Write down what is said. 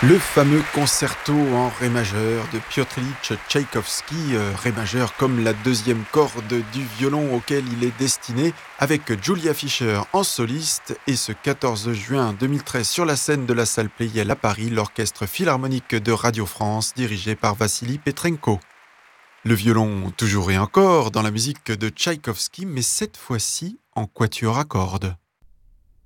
Le fameux concerto en ré majeur de Piotr Ilyich Tchaïkovski, ré majeur comme la deuxième corde du violon auquel il est destiné, avec Julia Fischer en soliste, et ce 14 juin 2013 sur la scène de la salle Pleyel à Paris, l'Orchestre Philharmonique de Radio France dirigé par Vassili Petrenko. Le violon toujours et encore dans la musique de Tchaïkovski, mais cette fois-ci en quatuor à cordes.